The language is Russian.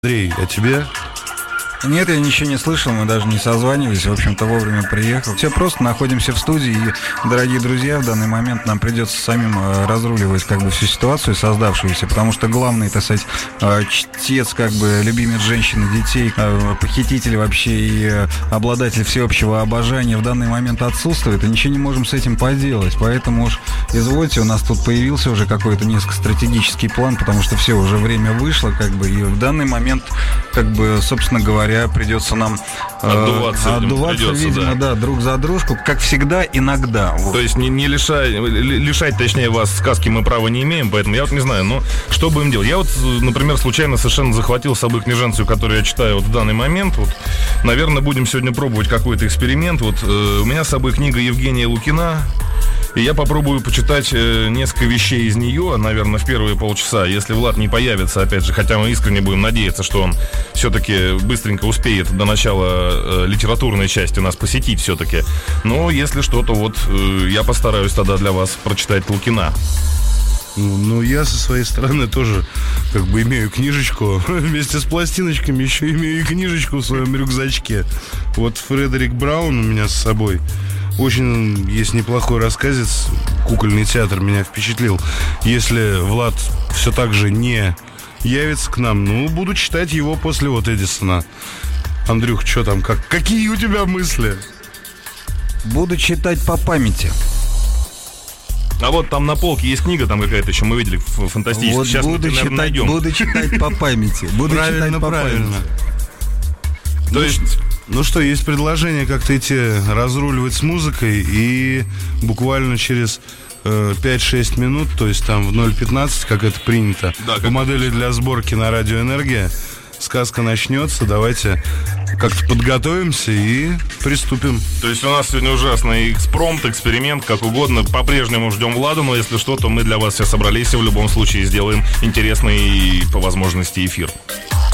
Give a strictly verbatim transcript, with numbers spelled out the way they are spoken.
Андрей, а тебе? Нет, я ничего не слышал, мы даже не созванивались, в общем-то, вовремя приехал. Все просто, находимся в студии, и, дорогие друзья, в данный момент нам придется самим э, разруливать как бы всю ситуацию создавшуюся, потому что главный, так сказать, э, чтец, как бы, любимец женщин и детей, э, похититель вообще и э, обладатель всеобщего обожания в данный момент отсутствует, и ничего не можем с этим поделать, поэтому уж, извольте, у нас тут появился уже какой-то несколько стратегический план, потому что все, уже время вышло, как бы, и в данный момент, как бы, собственно говоря, придется нам э, отдуваться, отдуваться придется, видимо, да. да, друг за дружку, как всегда, иногда. То есть не, не лишать, лишать, точнее, вас сказки мы права не имеем, поэтому я вот не знаю, ну, что будем делать? Я вот, например, случайно совершенно захватил с собой книженцию, которую я читаю вот в данный момент. Вот, наверное, будем сегодня пробовать какой-то эксперимент. Вот э, у меня с собой книга Евгения Лукина. И я попробую почитать э, несколько вещей из нее, наверное, в первые полчаса. Если Влад не появится, опять же, хотя мы искренне будем надеяться, что он все-таки быстренько успеет до начала э, литературной части нас посетить все-таки. Но если что, то вот э, я постараюсь тогда для вас прочитать Лукина. Ну, ну, я со своей стороны тоже как бы имею книжечку. Вместе с пластиночками еще имею и книжечку в своем рюкзачке. Вот Фредерик Браун у меня с собой. Очень есть неплохой рассказец. Кукольный театр меня впечатлил. Если Влад все так же не явится к нам, ну, буду читать его после вот Эдисона. Андрюх, что там, как, какие у тебя мысли? Буду читать по памяти. А вот там на полке есть книга, там какая-то еще, мы видели, фантастическая. Вот сейчас буду мы, наверное, читать, найдем. Буду читать по памяти. Буду Правильно, читать по правильно. памяти. То есть... Ну что, есть предложение как-то идти разруливать с музыкой, и буквально через э, пять-шесть минут, то есть там в ноль пятнадцать, как это принято, да, по как... модели для сборки на Радио Энергия, сказка начнется. Давайте как-то подготовимся и приступим. То есть у нас сегодня ужасный экспромт, эксперимент, как угодно. По-прежнему ждем Владу, но если что, то мы для вас все собрались и в любом случае сделаем интересный по возможности эфир.